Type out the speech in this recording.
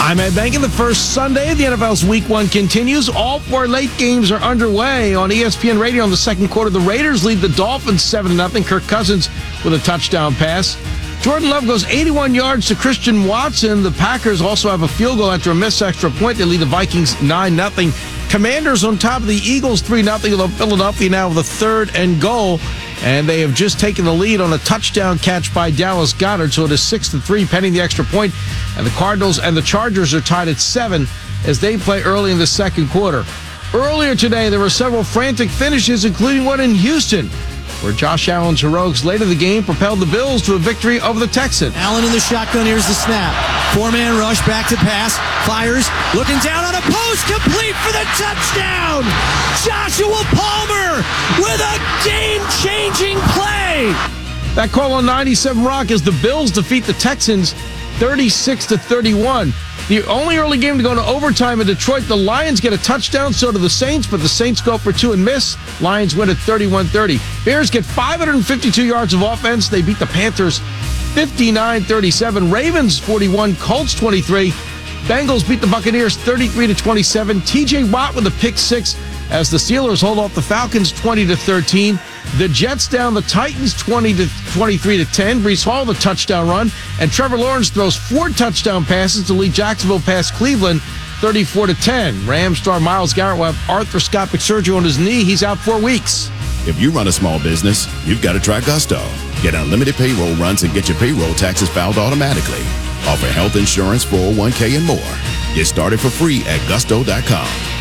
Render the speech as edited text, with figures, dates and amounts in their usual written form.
I'm Ed Bankin. The first Sunday of the NFL's Week 1 continues. All 4 late games are underway on ESPN Radio. In the second quarter, the Raiders lead the Dolphins 7-0. Kirk Cousins with a touchdown pass. Jordan Love goes 81 yards to Christian Watson. The Packers also have a field goal after a missed extra point. They lead the Vikings 9-0. Commanders on top of the Eagles 3-0. Although Philadelphia now with a 3rd and goal. And they have just taken the lead on a touchdown catch by Dallas Goedert. So it is 6-3 pending the extra point. And the Cardinals and the Chargers are tied at 7 as they play early in the second quarter. Earlier today, there were several frantic finishes, including one in Houston, where Josh Allen's heroics late in the game propelled the Bills to a victory over the Texans. Allen in the shotgun. Here's the snap. 4-man rush, back to pass. Fires, looking down on a post, complete for the touchdown. Joshua Palmer with a game-changing play. That call on 97 Rock as the Bills defeat the Texans 36-31. The only early game to go to overtime in Detroit, the Lions get a touchdown, so do the Saints, but the Saints go for 2 and miss. Lions win at 31-30. Bears get 552 yards of offense. They beat the Panthers 59-37. Ravens 41, Colts 23. Bengals beat the Buccaneers 33-27. TJ Watt with a pick 6 as the Steelers hold off the Falcons 20-13. The Jets down the Titans 20-23-10. Breece Hall the touchdown run, and Trevor Lawrence throws 4 touchdown passes to lead Jacksonville past Cleveland 34-10. Rams star Myles Garrett will have arthroscopic surgery on his knee. He's out 4 weeks. If you run a small business, you've got to try Gusto. Get unlimited payroll runs and get your payroll taxes filed automatically. Offer health insurance, 401k, and more. Get started for free at gusto.com.